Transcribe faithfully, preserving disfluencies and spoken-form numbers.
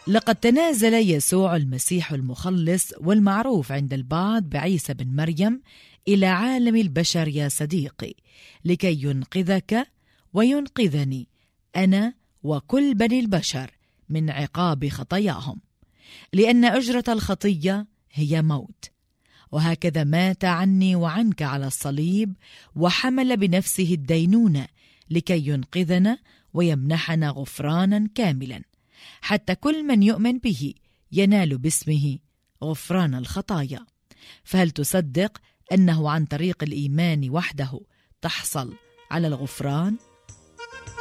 لقد تنازل يسوع المسيح المخلص والمعروف عند البعض بعيسى بن مريم إلى عالم البشر يا صديقي، لكي ينقذك وينقذني أنا وكل بني البشر من عقاب خطاياهم، لأن أجرة الخطية هي موت، وهكذا مات عني وعنك على الصليب وحمل بنفسه الدينونة لكي ينقذنا ويمنحنا غفرانا كاملا، حتى كل من يؤمن به ينال باسمه غفران الخطايا. فهل تصدق أنه عن طريق الإيمان وحده تحصل على الغفران؟